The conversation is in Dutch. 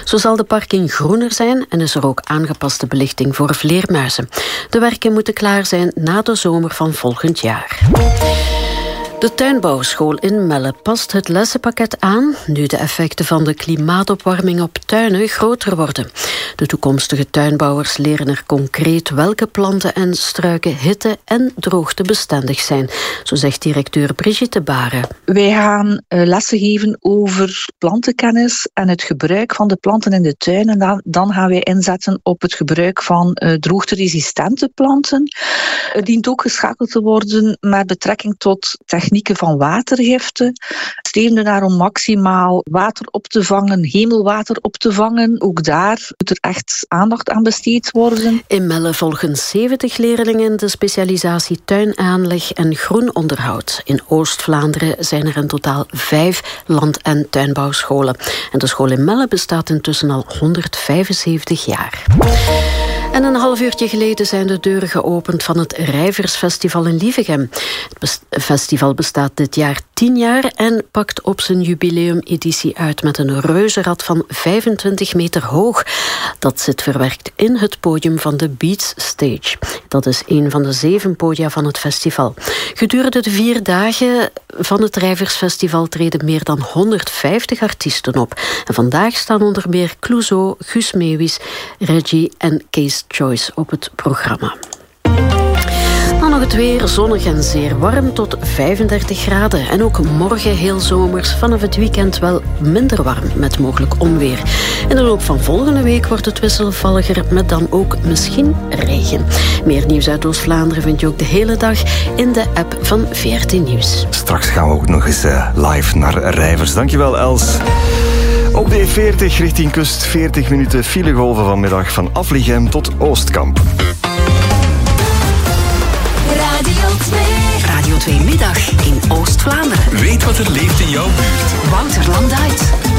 Zo zal de parking groener zijn en is er ook aangepaste belichting voor vleermuizen. De werken moeten klaar zijn na de zomer van volgend jaar. De tuinbouwschool in Melle past het lessenpakket aan nu de effecten van de klimaatopwarming op tuinen groter worden. De toekomstige tuinbouwers leren er concreet welke planten en struiken hitte- en droogtebestendig zijn. Zo zegt directeur Brigitte Baren. Wij gaan lessen geven over plantenkennis en het gebruik van de planten in de tuin. En dan gaan wij inzetten op het gebruik van droogteresistente planten. Het dient ook geschakeld te worden met betrekking tot technieken van watergiften. Streven naar om maximaal water op te vangen, hemelwater op te vangen. Ook daar moet er echt aandacht aan besteed worden. In Melle volgen 70 leerlingen de specialisatie tuinaanleg en groenonderhoud. In Oost-Vlaanderen zijn er in totaal 5 land- en tuinbouwscholen. En de school in Melle bestaat intussen al 175 jaar. En een half uurtje geleden zijn de deuren geopend van het Rijversfestival in Lievegem. Het festival bestaat dit jaar 10 jaar en pakt op zijn jubileumeditie uit met een reuzenrad van 25 meter hoog. Dat zit verwerkt in het podium van de Beats Stage. Dat is een van de 7 podia van het festival. Gedurende de 4 dagen van het Rijversfestival treden meer dan 150 artiesten op. En vandaag staan onder meer Clouseau, Guus Meeuwis, Reggie en Kees Choice op het programma. Dan nog het weer, zonnig en zeer warm tot 35 graden. En ook morgen heel zomers, vanaf het weekend wel minder warm met mogelijk onweer. In de loop van volgende week wordt het wisselvalliger met dan ook misschien regen. Meer nieuws uit Oost-Vlaanderen vind je ook de hele dag in de app van VRT Nieuws. Straks gaan we ook nog eens live naar Rijvers. Dankjewel, Els. Op de E40 richting kust 40 minuten filegolven vanmiddag van Afligem tot Oostkamp. Radio 2 Middag in Oost-Vlaanderen. Weet wat er leeft in jouw buurt. Wouter Landuit.